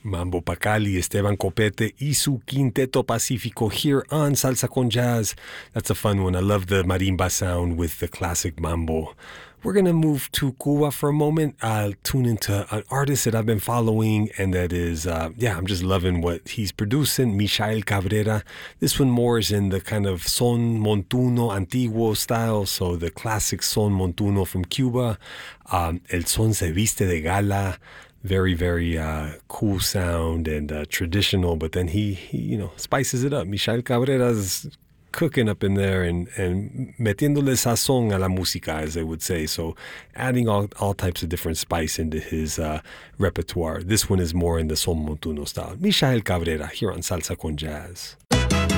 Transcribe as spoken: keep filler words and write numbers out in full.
Mambo Pacali, Esteban Copete y su Quinteto Pacífico here on Salsa con Jazz. That's a fun one. I love the marimba sound with the classic mambo. We're going to move to Cuba for a moment. I'll tune into an artist that I've been following, and that is, uh, yeah, I'm just loving what he's producing, Michael Cabrera. This one more is in the kind of son montuno antiguo style, so the classic son montuno from Cuba. Um, El son se viste de gala. Very, very uh, cool sound and uh, traditional, but then he, he, you know, spices it up. Michael Cabrera's cooking up in there and, and metiéndole sazón a la música, as they would say. So adding all, all types of different spice into his uh, repertoire. This one is more in the son montuno style. Michael Cabrera here on Salsa con Jazz.